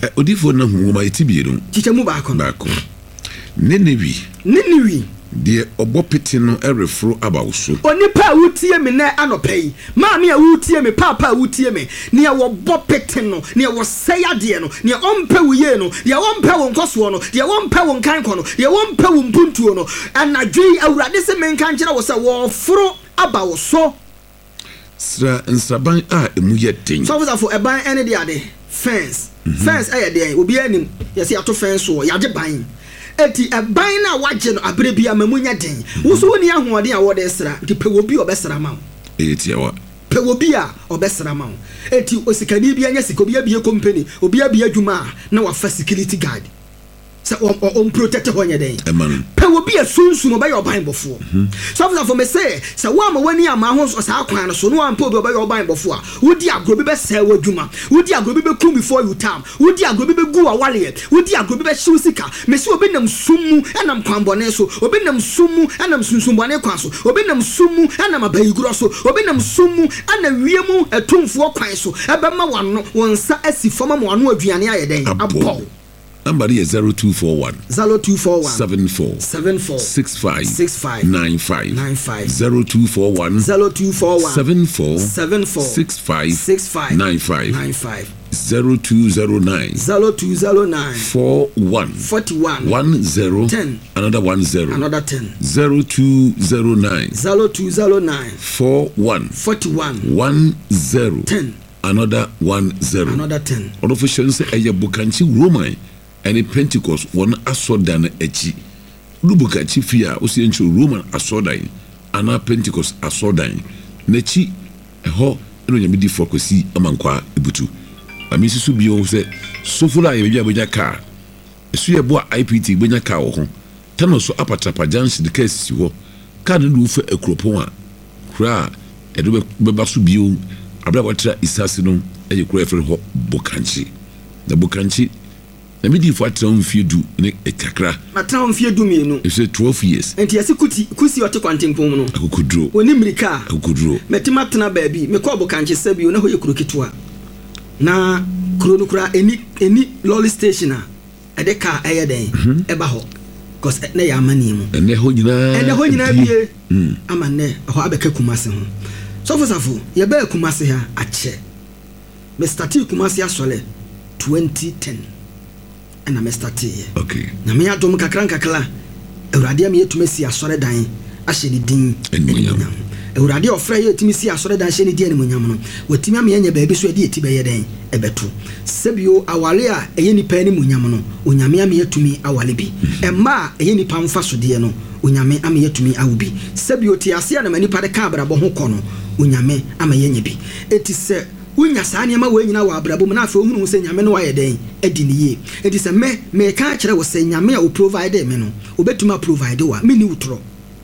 odifo na hu ma etibiero chichemu baako Nenewi de obopete no erefro abawso onipa wutie me na anopai maami a wutie me papa wutie me ne wobopete no ne wo seyade no ne ompa wuye no ne wompa wo nkoso no ne wompa wo nkanko no ne wompa wo mpuntuo no anadwi awurade se menka nkira wo se wo fro abawso sra nsaban a emu yeden so for eban ene de ade fence ayede obi anim yesi ato fence wo yage ban eti eban na waje no abrebi amamunya den wo so woni ahoɔden a wo de sra nti pewobi obesra ma etiawa pewobi a obesra ma eti osikani bi anya sikobi abie company obi abie adwuma na wafa security guard se on protect honya den pewobi a sunsun obaye oban bofo so for me say se wo ama wani ama ho so sa kwan no so no ampa obi obaye oban bofo a wodi agrobi be se wadwuma wodi agrobi be kum before you time wodi agrobi be gu awale wodi agrobi be hyew sika me se obi nam summu enam kwanbone so obi nam summu enam sunsunbone kwan so obi nam summu enam abayiguro so obi nam summu ana wiemu etumfo kwan so ebema wano wonsa asifoma mo wano aduane ayeden abɔ number is 0241 74 65 95 0241 74 65 95 0209 41 10 another 10 0209 41 10 another 10 official say Bukanchi Roman and Pentecost one asodan echi Lubukachi fia osiencho Roman asodan ana Pentecost asodan nechi eho eno nyamedi fokosi amankwa ebutu amisi su bio se sofula ye bia bonya ka esu ye bo IPT bonya ka wo ho tano so apatapa jansi de case ho ka no du fa ekropon a kra edo beba su bio abra watra isasi no eye kra efre ho Bukanchi the Bukanchi na medi fo atram fiedu ne ekakra atram fiedu mienu e say 12 years enti yesi kusi ote kwantempom no akukudro oni mirika akukudro metima tena baabi me ko Bukanchi sabi na hoye kurokitwa na kuro kura eni lolly station a ede ka eyeden eba ho cause na ya amani mu ene ho nyina bie amane ho abeka Kumase ho sofo ye ba Kumase ha ache me start Kumase asole 2010 and I started. Okay. Na me adom kakra Awurade am yetumesi asore dan ahye ni din enyam. Awurade ofra yetumesi asore dan ahye ni din enyam no. Watimi am yenye baabi so edi eti be yeden ebeto. Sebio awale a eye nipa ni munyam no. Onyame am yetumi awale bi. Emma eye nipa mfa so de no. Onyame am yetumi awubi. Sebio ti ase na manipa de ka abrabo ho kɔ no. Onyame am yenye bi. Eti se unya sane ma we nyina wa abrabo na afa ohunu se nyame no wa yeden edi ne ye edi se me ka kire wo se nyame a o provide me no obetuma provide wa me ni utro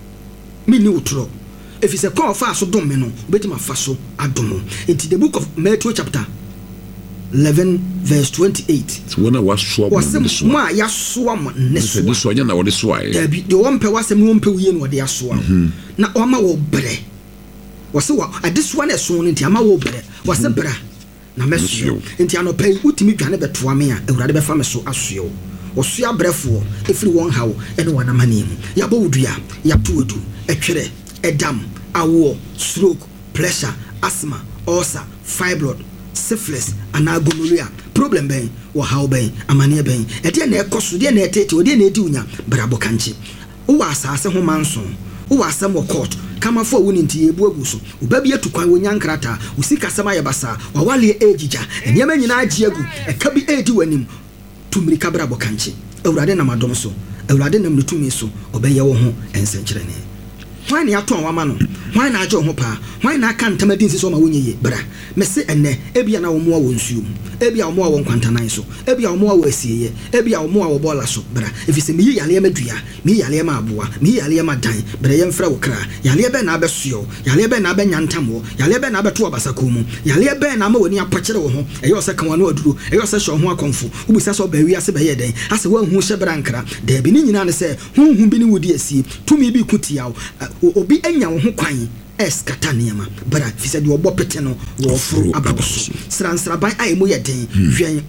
if is a call fa so dom me no obetuma fa so adom enti the book of Matthew chapter 11 verse 28 so when I was so ma ya so am ne so this one na wo de so aye bi de wo mpe wasem wo mpe wiye no de aso na o ma wo bre wase wa this one is so nti ama wo bre wase bra na meso nti anopai utimi dwane betoa me a Awurade befa me so asoe woso abrefo efiri won hawo ene wana mani mu yabo wudua yatodu etwere edam awo stroke pressure asthma ulcer fibroid syphilis anagonorrhea problem ben wo hawo ben amane ben ede na ekoso de na etete ode na edi unya bra Bukanchi wo asase ho manso wo asem wo court kama fo woni nti ebu aguso obabi atukwan wonya nkrata usika sama ye basa wawale ejija enyema nyina agi agu eka bi edi wanim tumirika bra Bukanchi Awurade na madom so Awurade na mletumi so obeye wo ho ensenkyerene hwan ne ato anwama no hwan na age ho pa hwan na aka ntamadin so ma wonye bra mese enne ebia na wo mo wo nsuum ebia wo mo wo nkwantanan so ebia wo mo wo asieye ebia wo mo wo bola so bra efise mi yale madua mi yale ma aboa mi yale ma dan bra yemfra wo kra yale be na abesuo yale be na abenya ntamo yale be na abeto abasako mu yale be na ma woni apakere wo ho eyo se kan wano aduro eyo se hwe ho akonfo ubisa so ba wi ase be yeden ase wan hu hye bra nkra da bi ni nyina ne se hu bi ni wodi asi tumi bi kutiawo obi anya wo ho kwan eskata niema bra fisa di obo pete no wo furu ababoso sransraban ai mo yeden hwen